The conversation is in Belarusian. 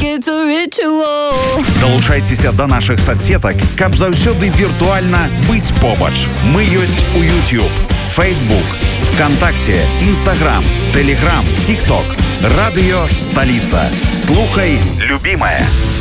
it's a ritual. Далучайцеся да нашых соцсетак, каб заўсёды віртуальна быць побач. Мы ёсць у YouTube, Facebook, ВКонтакте, Instagram, Telegram, TikTok. Радыё Сталіца. Слухай, любімая.